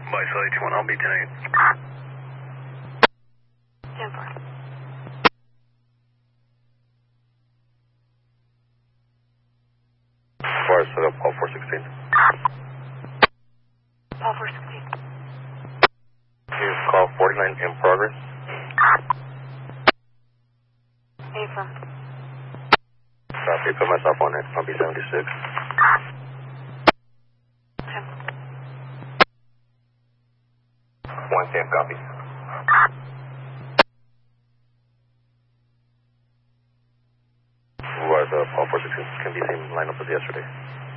By site, you want to be 10-8. 10-4. Fire set up, call 416. Call 416. Here's call 49 in progress. Affirm. Copy, put myself on it. I'll be 76. 10. 110, copy. Rise up, all 416 can be same lineup as yesterday.